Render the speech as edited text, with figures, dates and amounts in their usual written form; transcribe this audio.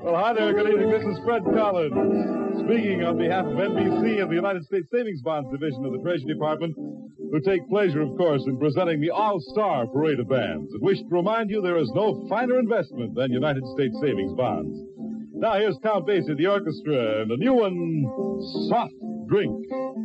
Well, hi there. Good evening. This is Fred Collins, speaking on behalf of NBC and the United States Savings Bonds Division of the Treasury Department, who take pleasure, of course, in presenting the All-Star Parade of Bands, and wish to remind you there is no finer investment than United States Savings Bonds. Now, here's Count Basie, the orchestra, and a new one, Soft Drink.